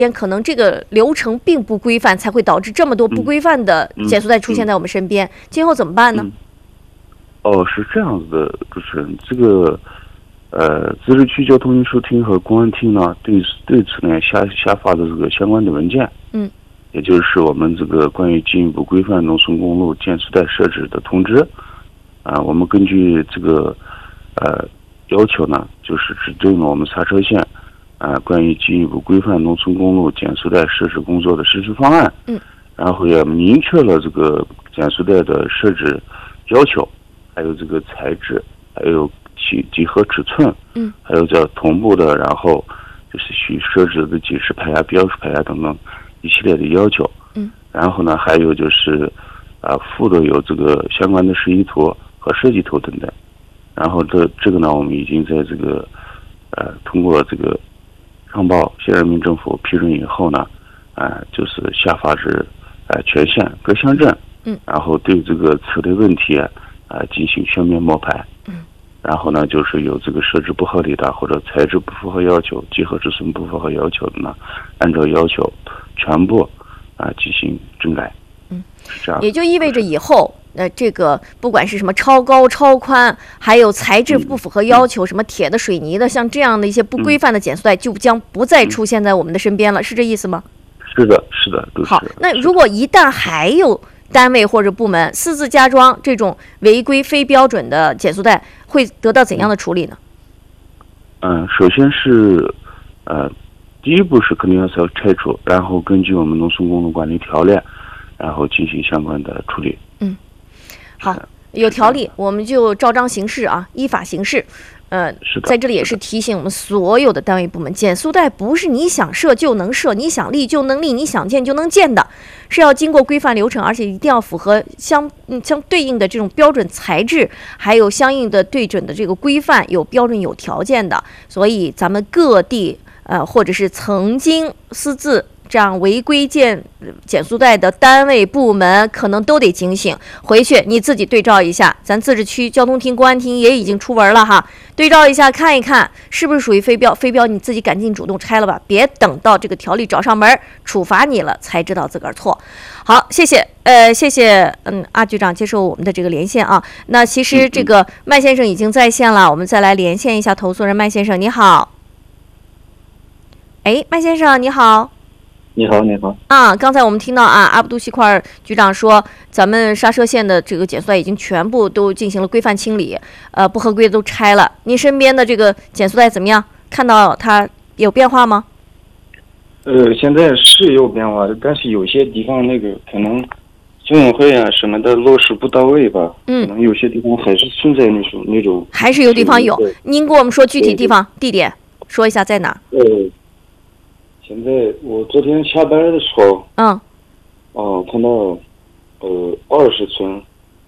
可能这个流程并不规范，才会导致这么多不规范的减速带出现在我们身边。今后怎么办呢？ 是这样子的，主持人，这个自治区交通运输厅和公安厅呢，对此呢下发的这个相关的文件，也就是我们这个关于进一步规范农村公路减速带设置的通知，我们根据这个要求呢，就是制定了我们刹车线关于进一步规范农村公路减速带设置工作的实施方案，然后也明确了这个减速带的设置要求，还有这个材质，还有几何尺寸，还有叫同步的，然后就是需设置的警示牌呀、标识牌呀等等一系列的要求，然后呢，还有就是附的有这个相关的示意图和设计图等等，然后这个呢，我们已经在这个通过这个上报县人民政府批准以后呢，就是下发至全县各乡镇，然后对这个此类问题进行全面摸排，然后呢，就是有这个设置不合理的或者材质不符合要求、几何尺寸不符合要求的呢，按照要求全部进行整改。是这样。 也就意味着以后这个不管是什么超高、超宽，还有材质不符合要求，什么铁的、水泥的，像这样的一些不规范的减速带，就将不再出现在我们的身边了，是这意思吗？ 是的，是的。 好，那如果一旦还有单位或者部门私自加装这种违规非标准的减速带，会得到怎样的处理呢？ 首先是第一步是肯定要拆除，然后根据我们农村公路管理条例，然后进行相关的处理。 好，有条例我们就照章行事依法行事。在这里也是提醒我们所有的单位部门，减速带不是你想设就能设，你想立就能立，你想建就能建的，是要经过规范流程，而且一定要符合相对应的这种标准材质，还有相应的对准的这个规范，有标准有条件的。所以咱们各地或者是曾经私自这样违规减速带的单位部门，可能都得警醒，回去你自己对照一下，咱自治区交通厅、公安厅也已经出文了哈，对照一下看一看是不是属于非标，非标你自己赶紧主动拆了吧，别等到这个条例找上门处罚你了才知道自个儿错。好，谢谢谢谢阿局长接受我们的这个连线啊。那其实这个麦先生已经在线了，我们再来连线一下投诉人麦先生，你好。麦先生你好。 你好，你好。 刚才我们听到阿卜杜西块局长说，咱们刹车线的这个减速带已经全部都进行了规范清理，不合规的都拆了。您身边的这个减速带怎么样？看到它有变化吗？ 现在是有变化的，但是有些地方那个可能居委会什么的落实不到位吧。可能有些地方还是存在那种。 还是有地方有。您给我们说具体地方、地点，说一下在哪？ 现在我昨天下班的时候，看到20村，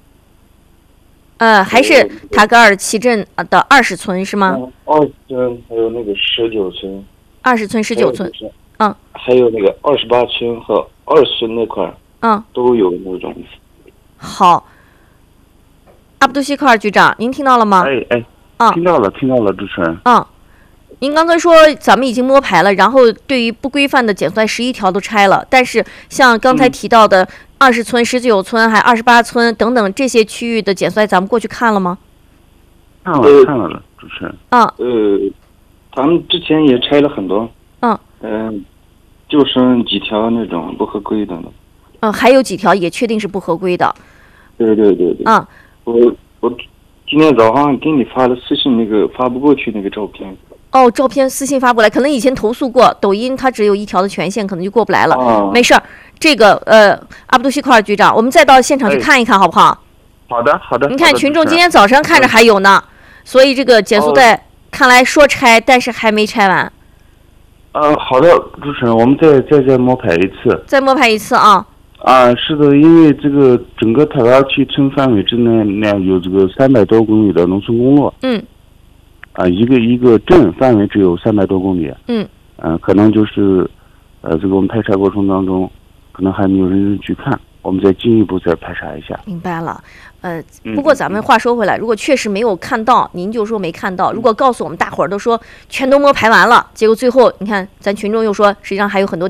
还是塔格尔旗镇的20村是吗 ？20村，还有那个19村 ，20村、19村， 还有那个28村和20村那块，都有那种。 好，阿卜杜西块局长，您听到了吗？ 听到了，主持人。 您刚才说咱们已经摸排了，然后对于不规范的减速带11条都拆了，但是像刚才提到的20村、19村还28村等等这些区域的减速带，咱们过去看了吗？ 看了，主持人。 他们之前也拆了很多。就剩几条那种不合规的了。 还有几条也确定是不合规的。 对。我今天早上给你发了私信，那个发不过去那个照片。 照片私信发过来，可能以前投诉过，抖音它只有1条的权限，可能就过不来了。没事儿，这个阿卜杜西块局长，我们再到现场去看一看，好不好？ 好的。 您看群众今天早上看着还有呢，所以这个减速带看来说拆，但是还没拆完。 好的，主持人，我们再摸排一次。 再摸排一次是的，因为这个整个塔格尔旗村范围之内有这个300多公里的农村公路。一个镇范围只有300多公里。可能就是这个我们排查过程当中，可能还没有人去看，我们再进一步再排查一下。 明白了。不过咱们话说回来，如果确实没有看到，您就说没看到；如果告诉我们大伙儿都说全都摸排完了，结果最后你看咱群众又说，实际上还有很多